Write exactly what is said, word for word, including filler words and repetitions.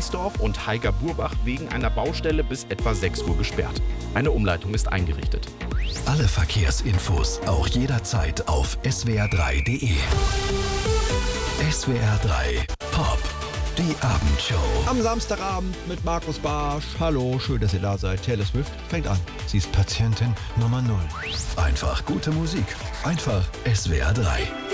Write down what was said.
Biesdorf und Haiger-Burbach wegen einer Baustelle bis etwa sechs Uhr gesperrt. Eine Umleitung ist eingerichtet. Alle Verkehrsinfos auch jederzeit auf S W R drei punkt de. S W R drei Pop, die Abendshow. Am Samstagabend mit Markus Barsch. Hallo, schön, dass ihr da seid. Taylor Swift fängt an. Sie ist Patientin Nummer null. Einfach gute Musik. Einfach S W R drei.